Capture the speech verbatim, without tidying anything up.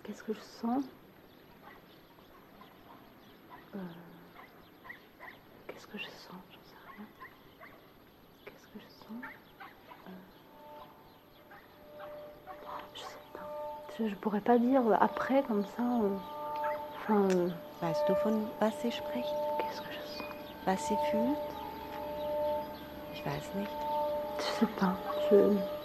Qu'est-ce que je sens? euh, Qu'est-ce que je sens? J'en sais rien. Qu'est-ce que je sens? euh, Je sais pas. Je, je pourrais pas dire après comme ça. euh, Enfin, euh, Weißt du, von was sie spricht? qu'est-ce que je sens? Was sie fühlt? Ich weiß nicht. Je sais pas. Je...